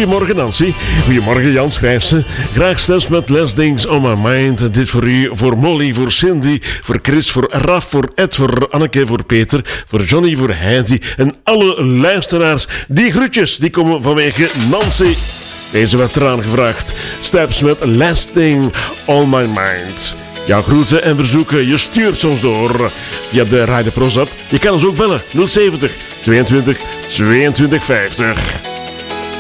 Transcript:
Goedemorgen Nancy. Goedemorgen Jan, schrijft ze. Graag stems met Less Things on My Mind. Dit voor u, voor Molly, voor Cindy, voor Chris, voor Raf, voor Ed, voor Anneke, voor Peter, voor Johnny, voor Heidi en alle luisteraars. Die groetjes, die komen vanwege Nancy. Deze werd eraan gevraagd. Steps met Last Thing on My Mind. Jouw groeten en verzoeken, je stuurt ze ons door. Je hebt de Radio Pros app. Je kan ons ook bellen. 070 22 22 50.